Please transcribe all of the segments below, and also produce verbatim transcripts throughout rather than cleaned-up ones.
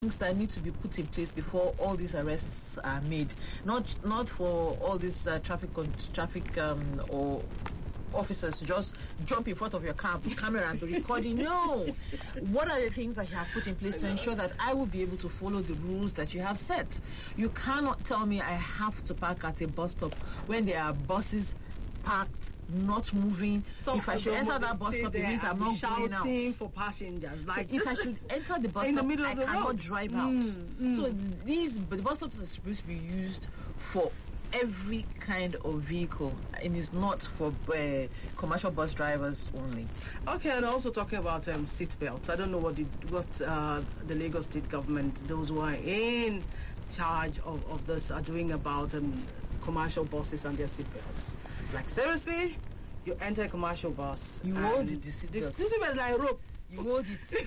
things that need to be put in place before all these arrests are made. Not not for all these uh, traffic con- traffic um, or officers to just jump in front of your car, camera and be recording. No. What are the things that you have put in place to ensure that I will be able to follow the rules that you have set? You cannot tell me I have to park at a bus stop when there are buses parked, not moving. Some if I should enter that bus stop, it means I'm not going out. Shouting for passengers. Like so if I should enter the bus in stop, the middle I of the cannot road. drive Mm, out. mm. So these the bus stops are supposed to be used for every kind of vehicle, and it's not for uh, commercial bus drivers only. Okay, and also talking about um, seat belts. I don't know what the, what uh, the Lagos State government, those who are in charge of, of this, are doing about um, commercial buses and their seat belts. Like seriously, you enter a commercial bus, You and hold the seat belt. The seat belt is like a rope. You hold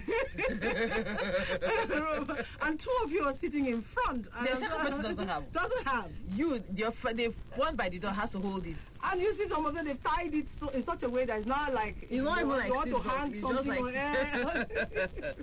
it. And two of you are sitting in front. And The second person doesn't have. Doesn't have. You, the, the one by the door has to hold it. And you see some of them, they've tied it so, in such a way that it's not like It's not you, even want- like you want to seatbelt, hang it's something just on like- air.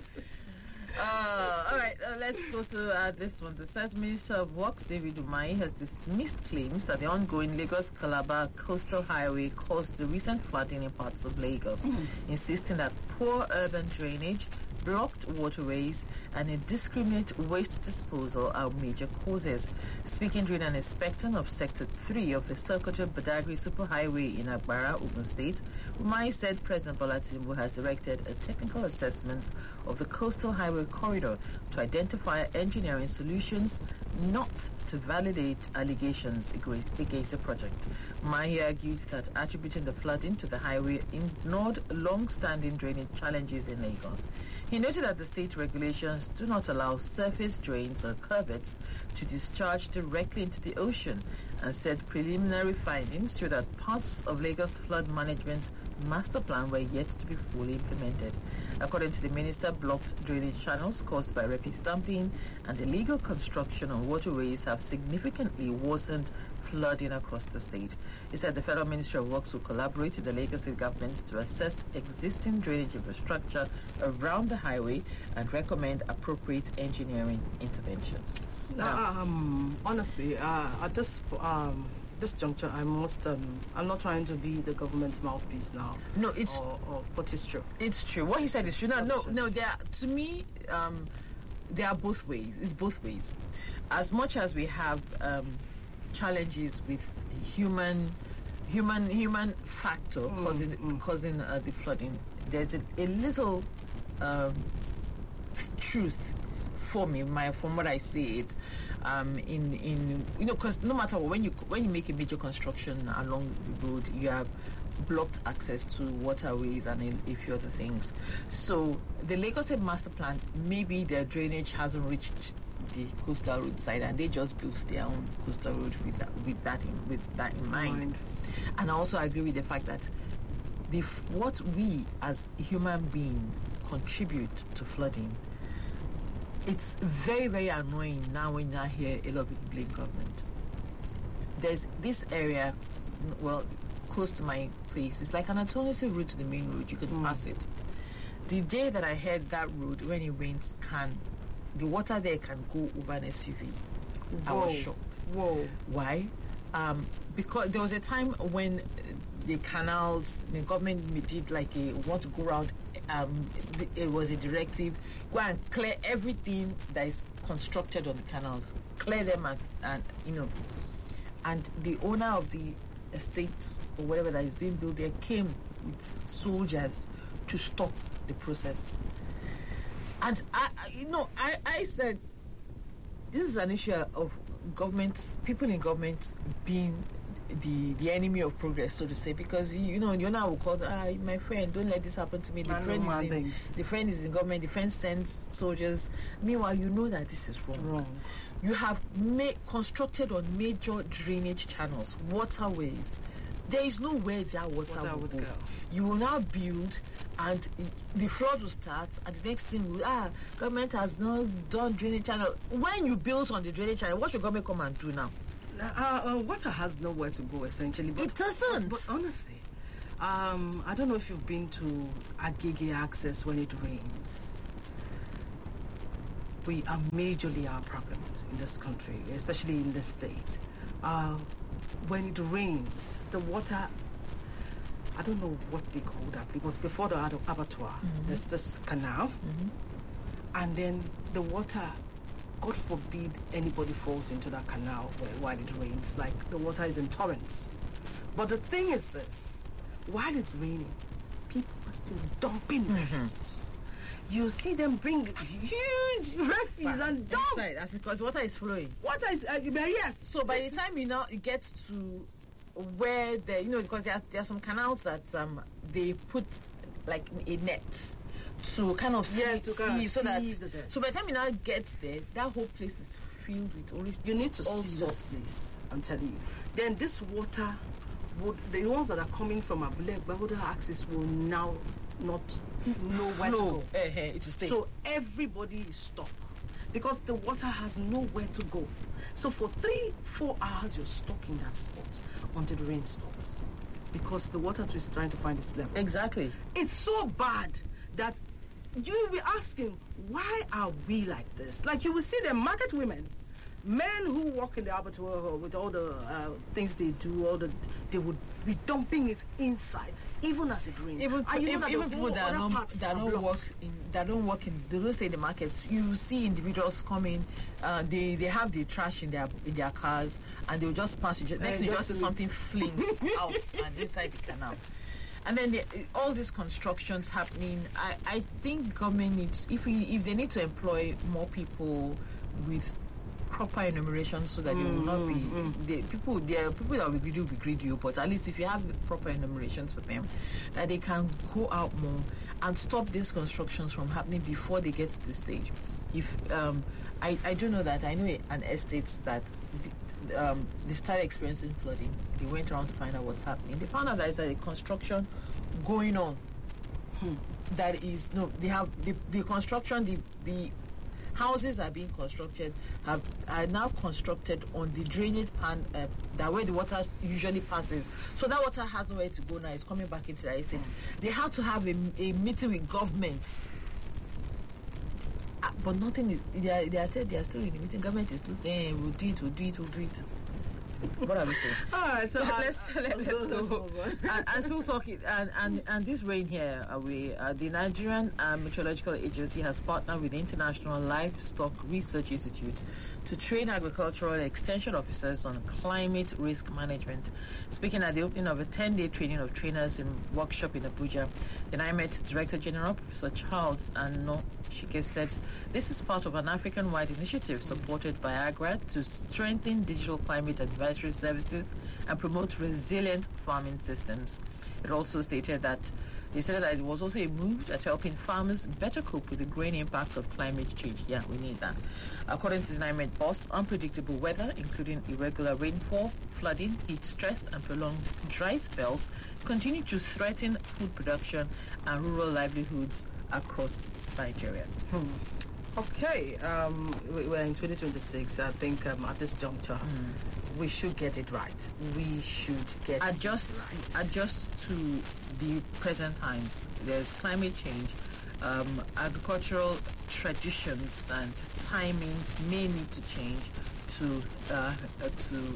Uh, all right, uh, let's go to uh, this one. The Science Minister of Works, David Umahi, has dismissed claims that the ongoing Lagos-Calabar coastal highway caused the recent flooding in parts of Lagos, mm. insisting that poor urban drainage, blocked waterways, and indiscriminate waste disposal are major causes. Speaking during an inspection of Sector three of the Sokoto Badagry Superhighway in Agbara, Ogun State, Umahi said President Bola Tinubu has directed a technical assessment of the coastal highway corridor to identify engineering solutions, not to validate allegations against the project. Umahi argued that attributing the flooding to the highway ignored long-standing drainage challenges in Lagos. He noted that the state regulations do not allow surface drains or culverts to discharge directly into the ocean, and said preliminary findings show that parts of Lagos flood management master plan were yet to be fully implemented. According to the minister, blocked drainage channels caused by refuse dumping and illegal construction on waterways have significantly worsened flooding across the state. He said the Federal Ministry of Works will collaborate with the Lagos State government to assess existing drainage infrastructure around the highway and recommend appropriate engineering interventions. Now, um, honestly, uh, at this um, this juncture, I must. Um, I'm not trying to be the government's mouthpiece now. No, it's or, or, but it's true. It's true. What he said is true. No, no, no. There, to me, um, there are both ways. It's both ways. As much as we have um, challenges with human, human, human factor mm, causing mm. causing uh, the flooding, there's a, a little um, truth for me, my from what I see it, um, in in you know, because no matter what, when you when you make a major construction along the road, you have blocked access to waterways and a, a few other things. So the Lagos State Master Plan, maybe their drainage hasn't reached the coastal road side, and they just built their own coastal road with that with that in, with that in mind. mind. And I also agree with the fact that the what we as human beings contribute to flooding. It's very, very annoying now when you hear a lot of people blame government. There's this area, well, close to my place. It's like an alternative route to the main road. You can mm. pass it. The day that I heard that road, when it rains, can the water there can go over an S U V. Whoa. I was shocked. Whoa. Why? Um, because there was a time when the canals, the government did like a want to go around. Um, it was a directive: go and clear everything that is constructed on the canals, clear them, and, and you know. And the owner of the estate or whatever that is being built there came with soldiers to stop the process. And I, you know, I, I said this is an issue of government, people in government being the the enemy of progress, so to say, because you know you now will call ah my friend, don't let this happen to me. The friend is in, the friend is in government. The friend sends soldiers. Meanwhile, you know that this is wrong. Wrong. You have made constructed on major drainage channels, waterways. There is no way that water, water will go. go. You will now build, and the flood will start, and the next thing will ah government has not done drainage channel. When you build on the drainage channel, what should government come and do now? Uh, uh, water has nowhere to go, essentially. But, it doesn't. But, but honestly, um, I don't know if you've been to Agege Access when it rains. we are majorly our problem in this country, especially in this state. Uh, when it rains, the water, I don't know what they call that, because before the ab- abattoir, mm-hmm. there's this canal, mm-hmm. and then the water, God forbid anybody falls into that canal where, while it rains, like the water is in torrents. But the thing is this, while it's raining, people are still dumping mm-hmm. refuse. You see them bring huge refuse but and dump. Inside, that's because water is flowing. Water is, uh, yes. So by the time you know it gets to where the, you know, because there are, there are some canals that um they put like a net to kind of yes, see, to kind see of so that the death. So by the time you now get there, that whole place is filled with all. You need to all see sorts. this place. I'm telling you. Then this water would, the ones that are coming from Abule Bahoda axis will now not know where to go. Uh, uh, it will stay. So everybody is stuck because the water has nowhere to go. So for three, four hours you're stuck in that spot until the rain stops, because the water is trying to find its level. Exactly. It's so bad that you will be asking, why are we like this? Like you will see the market women, men who work in the abattoir with all the uh, things they do, all the they would be dumping it inside, even as it rains. Even, and you know even, even people that don't that don't work in that don't work in they don't stay in the markets. You see individuals coming, uh, they they have the trash in their in their cars, and they will just pass. You just, next you just see something flings out and inside the canal. And then the, all these constructions happening. I, I think government needs, if we if they need to employ more people with proper enumeration, so that mm, they will not be mm. the people. There are people that will be greedy will be greedy, but at least if you have proper enumerations for them, that they can go out more and stop these constructions from happening before they get to this stage. If um, I I do know that I know an estate that the, um, they started experiencing flooding. They went around to find out what's happening. They found out that there's a construction going on. Hmm. That is no, they have the, the construction the the. Houses are being constructed, have are now constructed on the drainage pan, uh, that where the water usually passes. So that water has nowhere to go now. It's coming back into the estate. They have to have a, a meeting with government, uh, but nothing is. They are, they are still they are still in the meeting. Government is still saying we'll do it, we'll do it, we'll do it. What are we saying? All right, so let's let, let's, let's move on. and, and still talking, and, and and this rain here, uh, we uh, the Nigerian uh, Meteorological Agency has partnered with the International Livestock Research Institute to train agricultural extension officers on climate risk management. Speaking at the opening of a ten-day training of trainers in workshop in Abuja, the NIMET Director General, Professor Charles Ano Shike, said this is part of an African-wide initiative supported by AGRA to strengthen digital climate advisory services and promote resilient farming systems. It also stated that They said that it was also a move at helping farmers better cope with the growing impact of climate change. Yeah, we need that. According to the NIMET boss, unpredictable weather, including irregular rainfall, flooding, heat stress, and prolonged dry spells, continue to threaten food production and rural livelihoods across Nigeria. Hmm. Okay, um, we're in twenty twenty-six. I think um, at this juncture, mm. we should get it right. We should get adjust, it right. Adjust to the present times. There's climate change. Um, agricultural traditions and timings may need to change to uh, to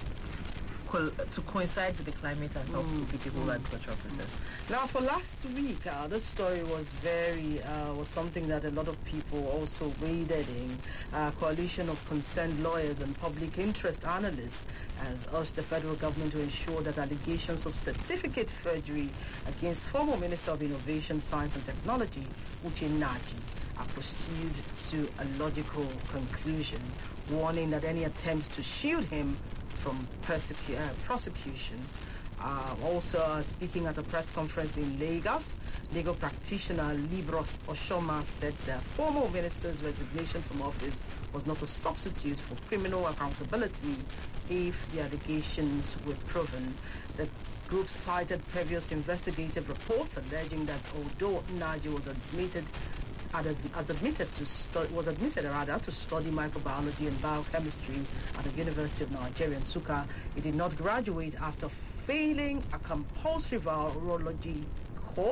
co- to coincide with the climate and help mm. the people mm. agricultural process. Now, for last week, uh, this story was very uh, was something that a lot of people also waded in. A coalition of concerned lawyers and public interest analysts has urged the federal government to ensure that allegations of certificate forgery against former Minister of Innovation, Science and Technology, Uche Naji, are pursued to a logical conclusion, warning that any attempts to shield him from persecu- uh, prosecution. Uh, also uh, speaking at a press conference in Lagos, legal practitioner Libros Oshoma said the former minister's resignation from office was not a substitute for criminal accountability if the allegations were proven. The group cited previous investigative reports alleging that although Naji was admitted As, as admitted to stu- was admitted rather to study microbiology and biochemistry at the University of Nigeria in Nsukka, he did not graduate after failing a compulsory virology course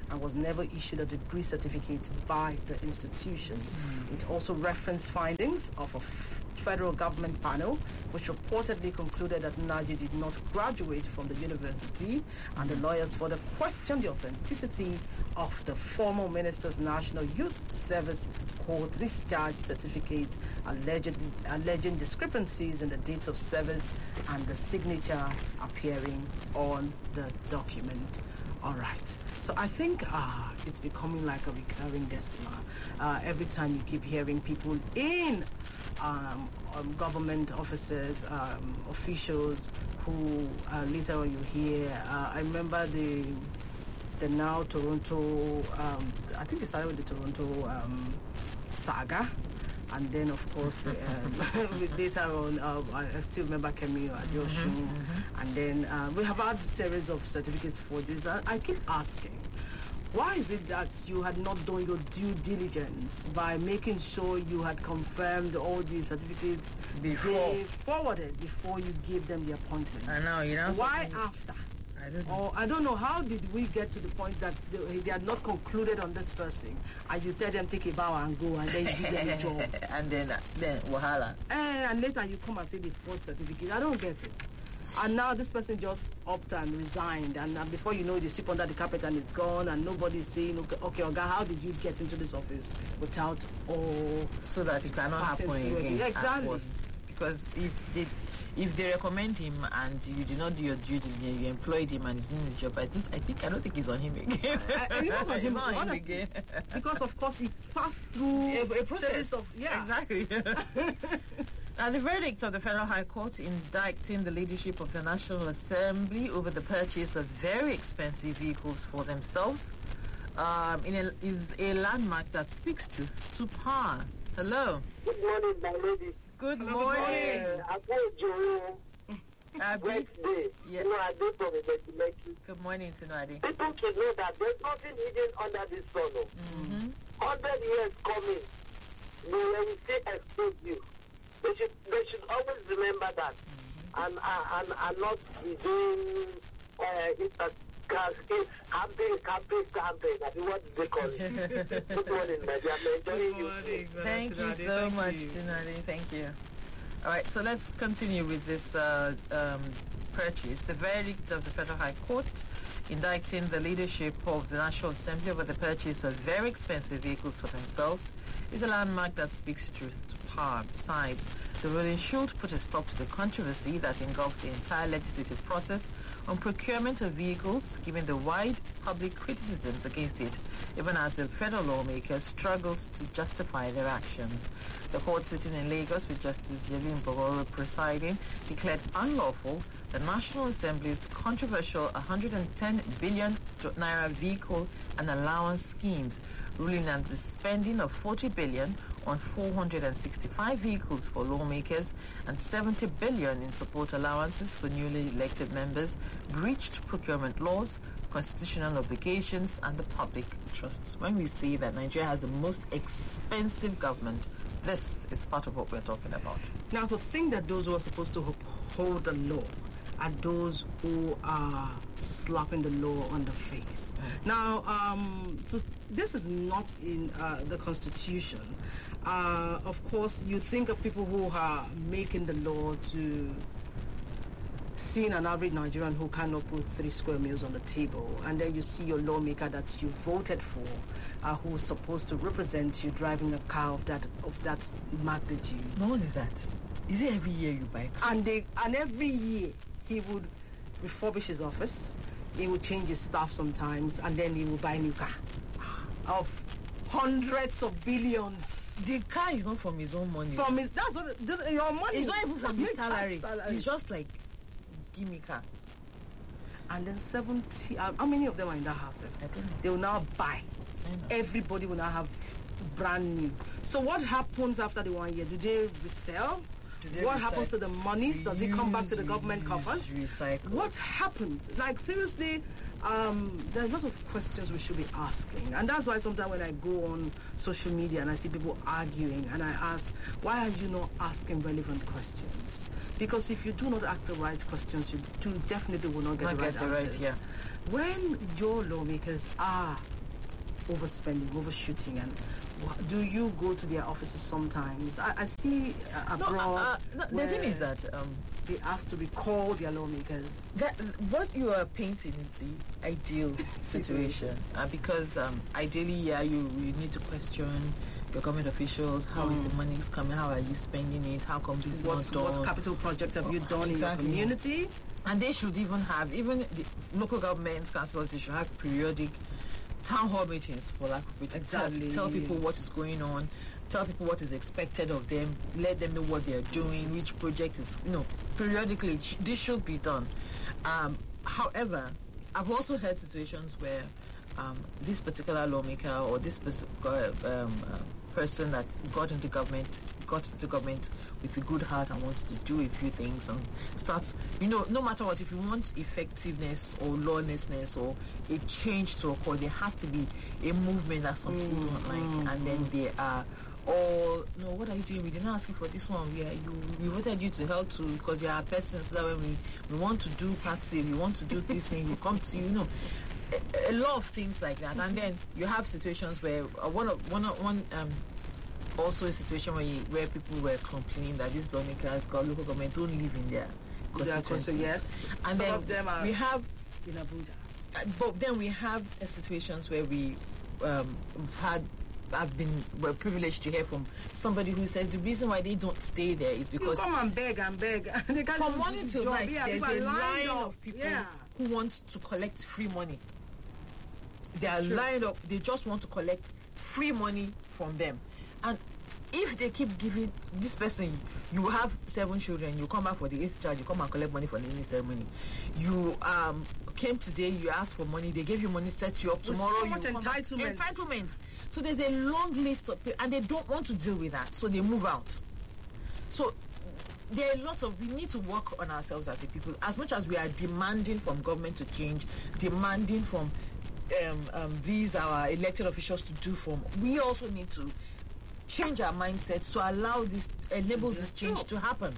and was never issued a degree certificate by the institution. Mm. It also referenced findings of a federal government panel, which reportedly concluded that Naji did not graduate from the university, and the lawyers further questioned the authenticity of the former minister's National Youth Service Corps discharge certificate, alleged, alleging discrepancies in the dates of service and the signature appearing on the document. All right. So I think uh, it's becoming like a recurring decimal. Uh, every time you keep hearing people in um, um, government offices, um, officials who uh, later on you hear. Uh, I remember the the now Toronto. Um, I think it started with the Toronto um, saga. And then, of course, um, later on, uh, I still remember Kemi Adeosun. Mm-hmm, mm-hmm. And then uh, we have had a series of certificates for this. I, I keep asking, why is it that you had not done your due diligence by making sure you had confirmed all the certificates before they forwarded before you gave them the appointment? I know, you know. Why after? I don't know. Or I don't know, how did we get to the point that they, they had not concluded on this person, and you tell them take a bow and go, and then you give them a job, and then then wahala, and, and later you come and say the false certificate. I don't get it. And now this person just upped and resigned, and uh, before you know, they sweep under the carpet and it's gone, and nobody's saying, okay, okay, Oga, how did you get into this office without all? So that it cannot happen again. Yeah, exactly. Because if they if they recommend him and you do not do your due diligence, you employed him and he's doing the job, I think I think I don't think he's on him again. I, I, not on him, not honestly, him again. Because of course he passed through a, a process of yeah exactly. Now, the verdict of the Federal High Court indicting the leadership of the National Assembly over the purchase of very expensive vehicles for themselves um, in a, is a landmark that speaks truth to power. Hello. Good morning, my lady. Good Hello, morning. good morning. Uh, Abi. Great day. Yeah. You know, I do from the Good morning, Tinuade. People should know that there's nothing hidden under this sun. Mm-hmm. Hundred years coming, they will still expose you. They should, they should always remember that, mm-hmm. and, uh, and and not be doing uh, it, uh, camping, camping, camping. I mean, what do they call it? Good morning, my dear. I'm enjoying you. Thank you so Thank much, you. Tinuade. Thank you. All right, so let's continue with this uh, um, purchase. The verdict of the Federal High Court indicting the leadership of the National Assembly over the purchase of very expensive vehicles for themselves is a landmark that speaks truth to power. Besides, the ruling should put a stop to the controversy that engulfed the entire legislative process on procurement of vehicles, given the wide public criticisms against it, even as the federal lawmakers struggled to justify their actions. The court sitting in Lagos with Justice Yevin Bogoro presiding declared unlawful the National Assembly's controversial one hundred ten billion naira vehicle and allowance schemes, ruling that the spending of forty billion on four hundred sixty-five vehicles for lawmakers and seventy billion in support allowances for newly elected members breached procurement laws, constitutional obligations, and the public trusts. When we say that Nigeria has the most expensive government, this is part of what we're talking about. Now, to think that those who are supposed to uphold the law are those who are slapping the law on the face. Mm. Now, um, to, this is not in uh, the Constitution. Uh, of course, you think of people who are making the law to seeing an average Nigerian who cannot put three square meals on the table, and then you see your lawmaker that you voted for, uh, who's supposed to represent you, driving a car of that of that magnitude. No one is that. Is it every year you buy a car? And they and every year he would refurbish his office. He would change his staff sometimes, and then he would buy a new car of hundreds of billions. The car is not from his own money. From his, that's what the, the, your money. It's not even from his salary. salary. It's just like, give me car. And then seventy. Uh, how many of them are in that house? I don't know. They will now buy. Everybody will now have brand new. So what happens after the one year? Do they resell? Do they what recycle? happens to the monies? Does it come back to the government Reuse, coffers? Recycle. What happens? Like, seriously, um, there are a lot of questions we should be asking. And that's why sometimes when I go on social media and I see people arguing and I ask, why are you not asking relevant questions? Because if you do not ask the right questions, you do definitely will not get Not the right get the answers. right, yeah. When your lawmakers are overspending, overshooting, and wha- do you go to their offices sometimes? I, I see uh, No, abroad. uh, uh, no, the where thing is that um, they ask to recall their lawmakers. that what you are painting is the ideal situation, uh, because um, ideally, yeah, you, you need to question your government officials. How is the money coming? How are you spending it? How come this is What, not done? what capital projects have you Oh, done exactly. in your community? And they should even have, even the local government councils, they should have periodic town hall meetings, for lack of better Exactly. term, to tell people what is going on, tell people what is expected of them, let them know what they are doing, which project is, you know, periodically, it sh- this should be done. Um, however, I've also heard situations where um, this particular lawmaker or this specific, um, uh, person that got into government got into government with a good heart and wants to do a few things and starts, you know, no matter what, if you want effectiveness or lawlessness or a change to occur, there has to be a movement that some people don't like, and then they are all, no, what are you doing? We didn't ask you for this one. We are, you, we wanted you to help to, because you are a person, so that when we, we want to do party, we want to do this thing, we come to you, you know. A, a lot of things like that, and then you have situations where uh, one of one of, one um also a situation where you, where people were complaining that these lawmakers, got local government, don't live in their Yeah, constituencies. yes. And Some then of them are we have, in Abuja. uh, but then we have uh, situations where we um have had. I've been we're privileged to hear from somebody who says the reason why they don't stay there is You because come and beg and beg. and they can't from even morning do the till job. night Yeah, there's people a are lined line up. of people Yeah. who want to collect free money. They are Sure. lined up. They just want to collect free money from them, and if they keep giving this person, you have seven children, you come back for the eighth child, you come and collect money for the naming ceremony. You um came today, you asked for money, they gave you money, set you up. There's Tomorrow so you much come back- entitlement. entitlement. So there's a long list of people, and they don't want to deal with that, so they move out. So there are lots of, we need to work on ourselves as a people. As much as we are demanding from government to change, demanding from um, um, these our elected officials to do from, we also need to change our mindset to allow this, enable this change to happen.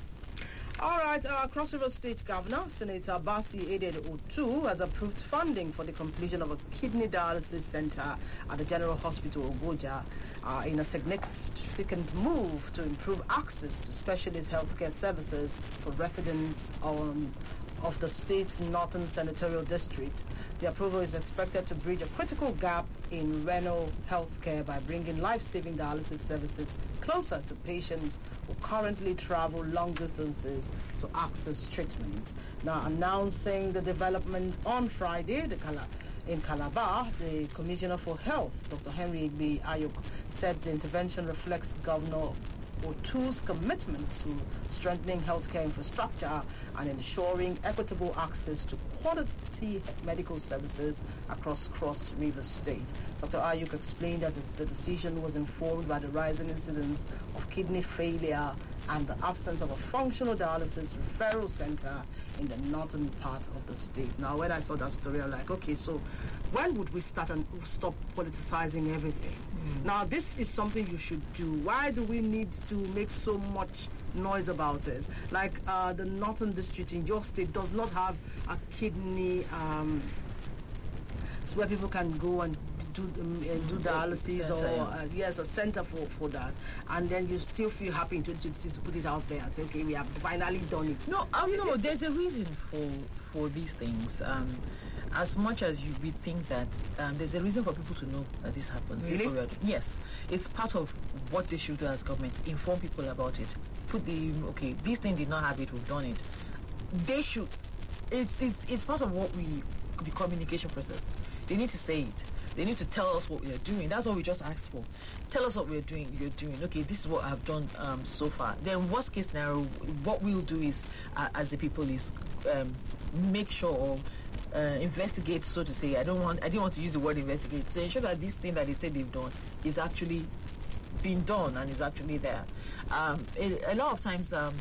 All right, our Cross River State Governor, Senator Basi Edel Otu, has approved funding for the completion of a kidney dialysis center at the General Hospital Ogoja uh, in a significant move to improve access to specialist healthcare services for residents on, of the state's northern senatorial district. The approval is expected to bridge a critical gap in renal healthcare by bringing life-saving dialysis services closer to patients who currently travel long distances to access treatment. Now, announcing the development on Friday, the Cala- in Calabar, the Commissioner for Health, Doctor Henry Igbe Ayuk, said the intervention reflects Governor Otu's commitment to strengthening healthcare infrastructure and ensuring equitable access to quality medical services across Cross River State. Doctor Ayuk explained that the, the decision was informed by the rising incidence of kidney failure and the absence of a functional dialysis referral center in the northern part of the state. Now, when I saw that story, I'm like, okay, so when would we start and stop politicizing everything? Mm. Now, this is something you should do. Why do we need to make so much noise about it? Like uh, the northern district in your state does not have a kidney um, it's where people can go and do um, uh, do dialysis, center, or yeah. uh, yes, a center for, for that, and then you still feel happy in twenty twenty-six to put it out there and say, okay, we have finally done it. No, um, no, there's a reason for for these things. Um, as much as you we think that um, there's a reason for people to know that this happens. This is Really? what we are doing. Yes, it's part of what they should do as government. Inform people about it. Put the okay, this thing did not have it. We've done it. They should. It's it's it's part of what we the communication process. They need to say it. They need to tell us what we are doing. That's what we just asked for. Tell us what we're doing. You're doing. Okay, this is what I've done um, so far. Then, worst case scenario, what we'll do is, uh, as the people, is um, make sure or uh, investigate, so to say. I don't want. I didn't want to use the word investigate to ensure that this thing that they say they've done is actually being done and is actually there. Um, a, a lot of times. Um,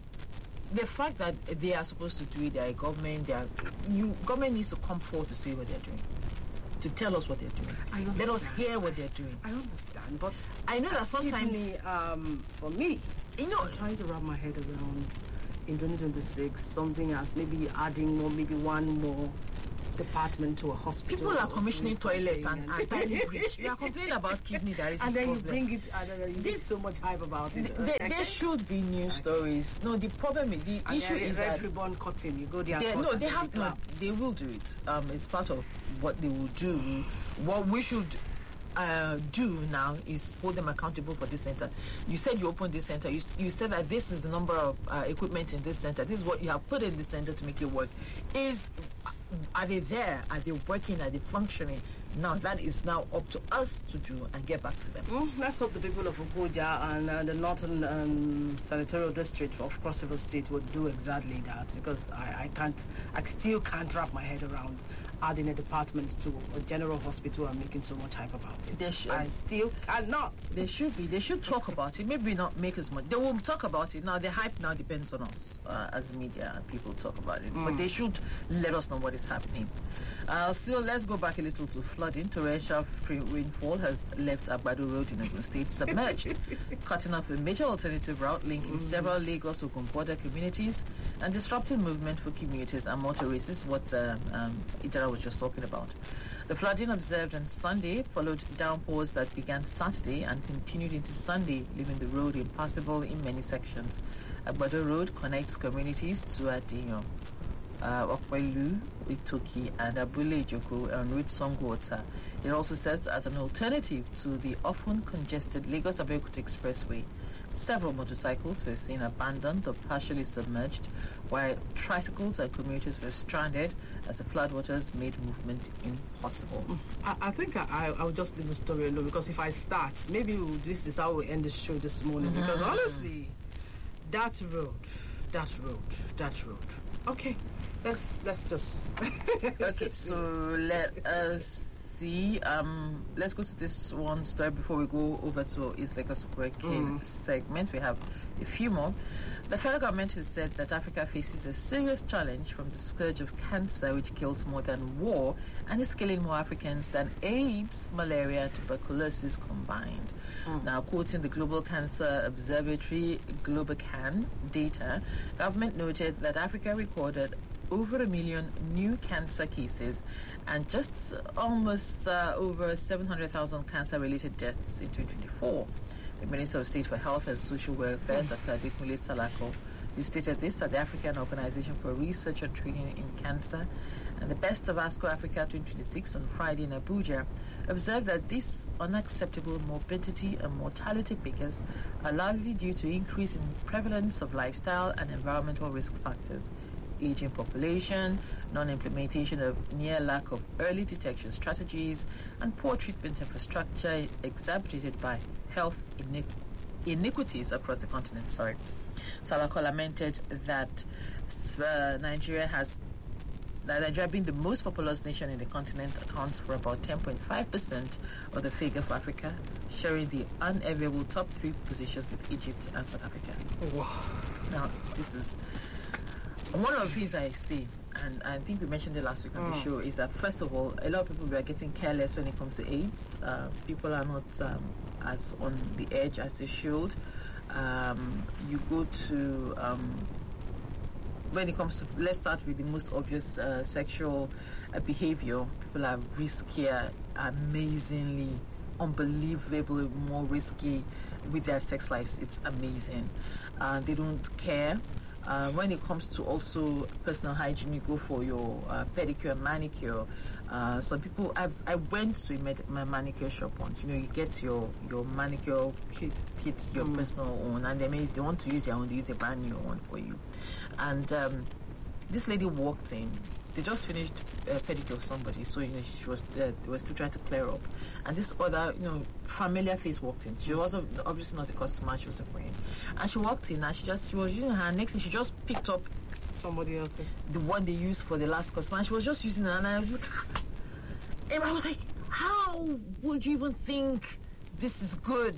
The fact that they are supposed to do it, they are a government, they are, you, government needs to come forward to say what they're doing, to tell us what they're doing. I Let us understand. hear what they're doing. I understand, but I know that sometimes, kidney, um, for me, you know, I'm trying to wrap my head around in twenty twenty-six something as maybe adding more, maybe one more department to a hospital. People are or commissioning doing toilets something and, and tiny bridge. We are complaining about kidney dialysis and then you problem. bring it, and then you get so much hype about it. Th- There, there should be news stories. No, the problem is the And issue then is red that ribbon cutting. You go there. they, cut no, and they then have you no. clap. They will do it. Um, it's part of what they will do. What we should uh, do now is hold them accountable for this center. You said you opened this center. You, you said that this is the number of uh, equipment in this center. This is what you have put in this center to make it work. Is are they there? Are they working? Are they functioning? Now that is now up to us to do and get back to them. Mm, let's hope the people of Ogoja and uh, the Northern um, Senatorial District of Cross River State would do exactly that, because I, I can't, I still can't wrap my head around adding a department to a general hospital and making so much hype about it. They should. I still cannot. They should be. They should talk about it. Maybe not make as much. They will talk about it. Now, the hype now depends on us uh, as media and people talk about it. But they should let us know what is happening. Uh, still, let's go back a little to flooding. Torrential rainfall has left Agbado Road in Ogun State submerged, cutting off a major alternative route linking mm. several Lagos-Ogun border communities and disrupting movement for commuters and motorists, what uh, um, Idara was just talking about. The flooding observed on Sunday followed downpours that began Saturday and continued into Sunday, leaving the road impassable in many sections. Agbado Road connects communities to Adinyo, uh, Okwelu, Itoki, and Abule Ijoko on Route Songwater. It also serves as an alternative to the often congested Lagos-Abeokuta Expressway. Several motorcycles were seen abandoned or partially submerged, while tricycles and commuters were stranded as the floodwaters made movement impossible. I, I think I, I, I'll just leave the story alone, because if I start, maybe we'll, this is how we end the show this morning. Mm-hmm. Because honestly, that road, that road, that road. Okay, let's let's just. Okay, so let us see. Um, let's go to this one story before we go over to East Lagos Working mm. segment. We have a few more. The federal government has said that Africa faces a serious challenge from the scourge of cancer, which kills more than war and is killing more Africans than AIDS, malaria, and tuberculosis combined. Mm. Now, quoting the Global Cancer Observatory GloboCan data, government noted that Africa recorded over a million new cancer cases and just almost uh, over seven hundred thousand cancer-related deaths in twenty twenty-four. The Minister of State for Health and Social Welfare, Doctor Adekunle Salako, who stated this at the African Organization for Research and Training in Cancer and the Best of ASCO Africa twenty twenty-six on Friday in Abuja, observed that these unacceptable morbidity and mortality figures are largely due to increase in prevalence of lifestyle and environmental risk factors, aging population, non-implementation of near lack of early detection strategies, and poor treatment infrastructure exacerbated by health iniqu- iniquities across the continent. Sorry. Salako lamented that uh, Nigeria has that Nigeria, being the most populous nation in the continent, accounts for about ten point five percent of the figure for Africa, sharing the unenviable top three positions with Egypt and South Africa. Wow. Now, this is one of the things I see, and I think we mentioned it last week on mm. the show, is that first of all, a lot of people were getting careless when it comes to AIDS. Uh, people are not um, as on the edge as they should. Um, you go to, um, when it comes to, let's start with the most obvious uh, sexual uh, behavior. People are riskier, amazingly, unbelievably more risky with their sex lives. It's amazing. Uh, they don't care. Uh, when it comes to also personal hygiene, you go for your uh, pedicure and manicure. Uh, some people, I I went to a med- my manicure shop once. You know, you get your, your manicure kit, kit your mm. personal own, and they may if they want to use their own, they use a brand new one for you. And um, this lady walked in. They just finished uh, pedicure of somebody, so you know she was uh, they were still trying to clear up. And this other, you know, familiar face walked in. She was obviously not a customer; she was a friend. And she walked in, and she just she was using her next thing. She just picked up somebody else's, the one they used for the last customer. And she was just using it, and I was like, and I was like, how would you even think this is good?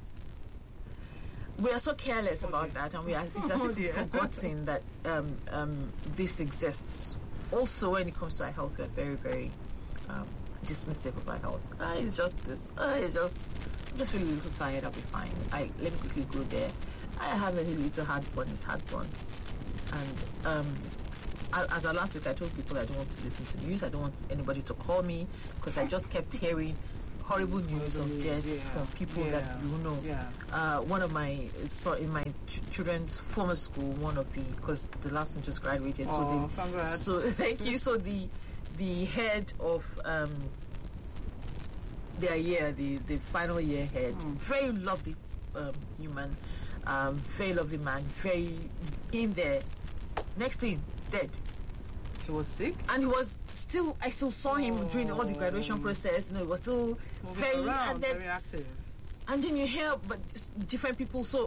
We are so careless oh about dear. that, and we are it's as oh if we've forgotten that um, um, this exists. Also, when it comes to our health, we're very, very um, dismissive of our health. Uh, it's just this. Uh, it's just. I'm just really a little tired. I'll be fine. I let me quickly go there. I have a little heartburn. It's heartburn, and um, as of last week, I told people I don't want to listen to news. I don't want anybody to call me because I just kept hearing horrible news of deaths yeah. from people yeah. that you know. Yeah. Uh, one of my so in my ch- children's former school, one of the because the last one just graduated. Oh, so the, congrats. So thank you. So the the head of um, their year, the the final year head, Mm. very lovely um, human, um, very lovely man, very in there. Next thing, dead. He was sick. And he was still, I still saw him Oh. during all the graduation process. You know, he was still Moving very, around, and then, very active. and then you hear, but just different people. So,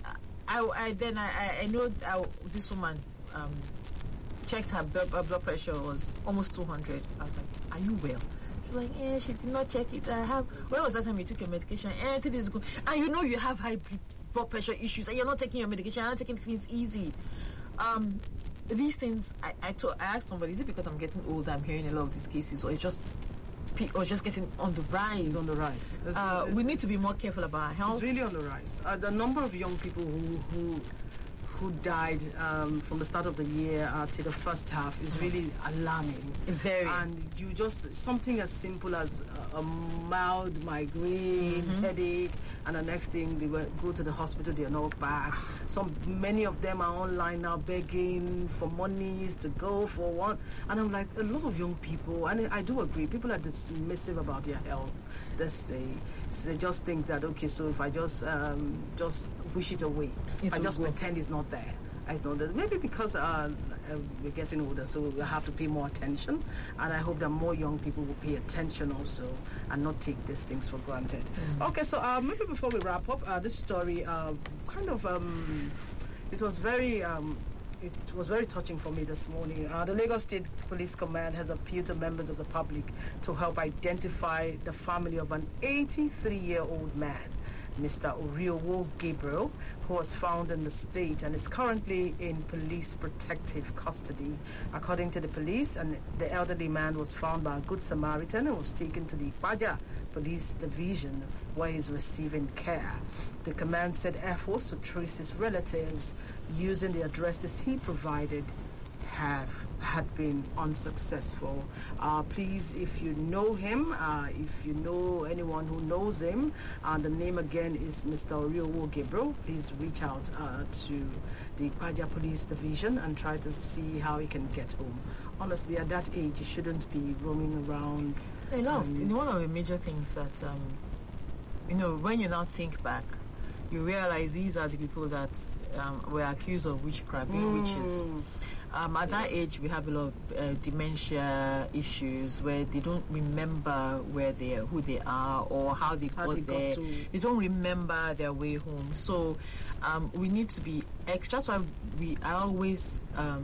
I, I then I, I- I know I, this woman um, checked her blood, her blood pressure was almost two hundred. I was like, "Are you well?" She was like, "Yeah, she did not check it. I have. When was that time you took your medication? Anything is good, and you know you have high blood pressure issues, and you're not taking your medication. You're not taking things easy." Um, these things, I I, told, I asked somebody, is it because I'm getting older, I'm hearing a lot of these cases, or it's just, pe- or it's just getting on the rise? It's on the rise. It's, Uh, it's- we need to be more careful about our health. It's really on the rise. Uh, the number of young people who who who died um, from the start of the year uh, to the first half is really alarming. Very. And you just something as simple as a, a mild migraine, headache, and the next thing they will go to the hospital, they are not back. Some many of them are online now begging for monies to go for one. And I'm like, a lot of young people, and I do agree, people are dismissive about their health this day. So they just think that, okay, so if I just um, just wish it away, It I will just go. pretend it's not there. I know that maybe because uh, uh, we're getting older, so we have to pay more attention, and I hope that more young people will pay attention also and not take these things for granted. Okay, so uh, maybe before we wrap up, uh, this story uh, kind of um, it was very. Um, It was very touching for me this morning. Uh, the Lagos State Police Command has appealed to members of the public to help identify the family of an eighty-three-year-old man, Mister Oriowo Gabriel, who was found in the state and is currently in police protective custody. According to the police, and the elderly man was found by a good Samaritan and was taken to the Ipaja Police Division, where he's receiving care. The command said efforts to trace his relatives using the addresses he provided have had been unsuccessful. Uh, please, if you know him, uh, if you know anyone who knows him, uh, the name again is Mister Oriowo Gabriel. Please reach out uh, to the Ipaja Police Division and try to see how he can get home. Honestly, at that age, you shouldn't be roaming around. A lot. um, You know, one of the major things that, um, you know, when you now think back, you realize these are the people that um, were accused of witchcraft, being witches. Mm. Um, at that age, we have a lot of uh, dementia issues where they don't remember where they are, who they are, or how they How got they got there. to- They don't remember their way home. So um, we need to be extra. That's why we I always um,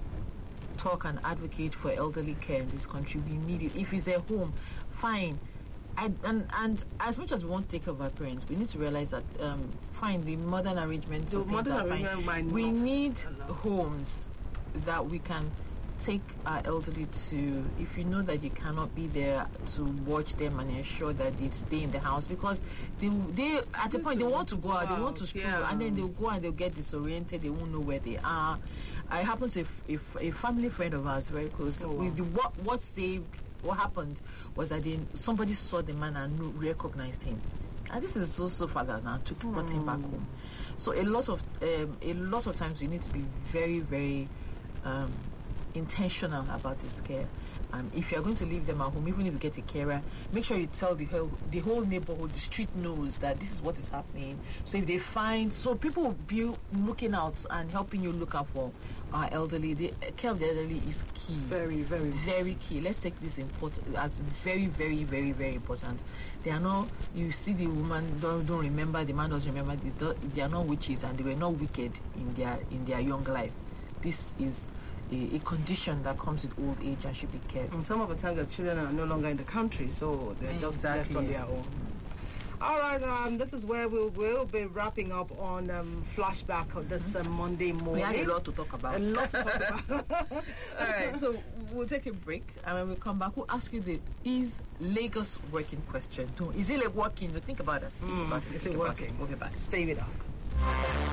talk and advocate for elderly care in this country. We need it. If it's a home, fine. I, and, and as much as we want to take care of our parents, we need to realize that um, fine, the modern arrangements The of things modern are fine. arrangement might We not need allow. homes that we can take our elderly to. If you know that you cannot be there to watch them and ensure that they stay in the house, because they they at the Need point to they want to go out, they want to out, stroll, yeah. and then they'll go and they'll get disoriented. They won't know where they are. I happened to a, a, a family friend of ours very close to Oh, wow. with the, what what saved what happened was that they, somebody saw the man and knew, recognized him. And this is also father now took brought him back home. So a lot of um, a lot of times we need to be very very um, intentional about this care. Um, if you're going to leave them at home, even if you get a carer, make sure you tell the whole the whole neighborhood, the street knows that this is what is happening. So if they find, so people will be looking out and helping you look out for our elderly. The care of the elderly is key. Very, very very key. Let's take this important as very, very, very, very important. They are not. You see, the woman don't, don't remember. The man doesn't remember. They, don't, they are not witches, and they were not wicked in their in their young life. This is a, a condition that comes with old age and should be cared. And some of the time the children are no longer in the country, so they're just left Exactly. on their own. All right, um, this is where we'll, we'll be wrapping up on um, Flashback of this uh, Monday morning. We had a lot to talk about. A lot to talk about. All right, so we'll take a break, and when we come back, we'll ask you the is Lagos working question. Is it like working? Think about it. Think Mm, about it. is Think it about working? We'll be back. Stay with us.